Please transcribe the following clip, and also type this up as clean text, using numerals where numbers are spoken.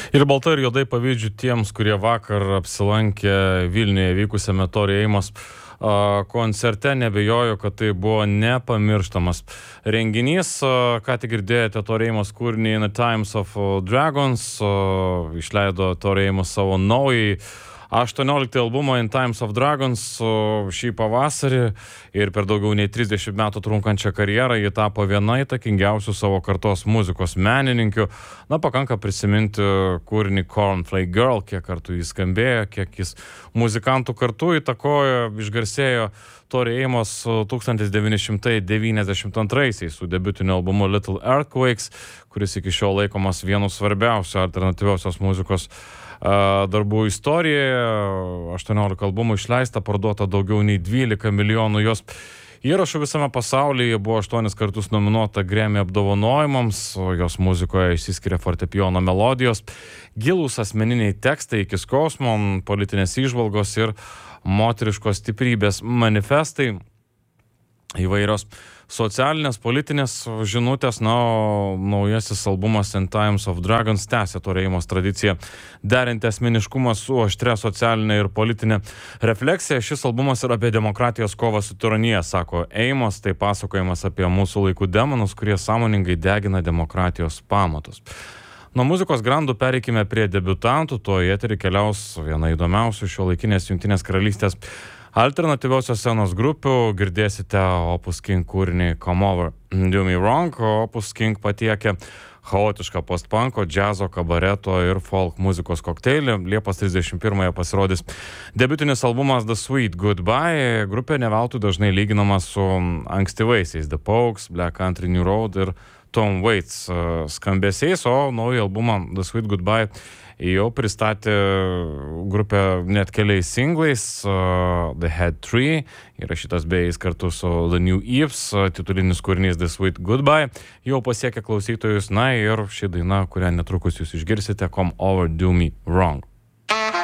Ir baltai ir juodai pavydžiu tiems, kurie vakar apsilankė Vilniuje vykusiame Tori Amos koncerte. Nebejoju, kad tai buvo nepamirštamas renginys. Ką tik girdėjote Tori Amos kūrinį In the Times of Dragons. Išleido Tori Amos savo naują 18 albumą In Times of Dragons šį pavasarį ir per daugiau nei 30 metų trunkančią karjerą ji tapo viena įtakingiausių savo kartos muzikos menininkių. Pakanka prisiminti kūrinį Cornflake Girl, kiek kartų jis skambėjo, kiek jis muzikantų kartu įtakojo, išgarsėjo Tori Amos 1992 su debiutiniu albumu Little Earthquakes, kuris iki šiol laikomas vienu svarbiausių alternatyviosios muzikos darbų istorijoje. 18 albumų išleista, parduota daugiau nei 12 milijonų jos įrašų visame pasaulyje, buvo 8 kartus nominuota Grammy apdovanojimams, jos muzikoje išsiskiria fortepijono melodijos, gilūs asmeniniai tekstai iki skausmo, politinės įžvalgos ir moteriškos stiprybės manifestai, įvairios socialinės, politinės žinutės. Naujasis albumas In Times of Dragons tęsia Tori Amos tradiciją derinti asmeniškumą su aštria socialinė ir politinė refleksija. Šis albumas yra apie demokratijos kovą su tironija, sako Amos. Tai pasakojimas apie mūsų laikų demonus, kurie sąmoningai degina demokratijos pamatus. Nuo muzikos grandų pereikime prie debiutantų. Tuo į eterį keliaus viena įdomiausių šiuolaikinės Jungtinės karalystės alternatyviosios scenos grupių. Girdėsite Opus King kūrinį Come Over, Do Me Wrong. Opus King patiekė chaotišką postpunko, džiazo, kabareto ir folk muzikos kokteilį. Liepos 31-ąją pasirodys debiutinis albumas The Sweet Goodbye. Grupė neveltui dažnai lyginama su ankstyvaisiais The Pogues, Black Country New Road ir Tom Waits skambesiais, o naują albumą The Sweet Goodbye jau pristatė grupė net keliais singlais. The Head 3 įrašytas beje kartu su The New Eves, titulinis kūrinys The Sweet Goodbye jau pasiekė klausytojus. Ir ši daina, kurią netrukus jūs išgirsite, Come Over, Do Me Wrong.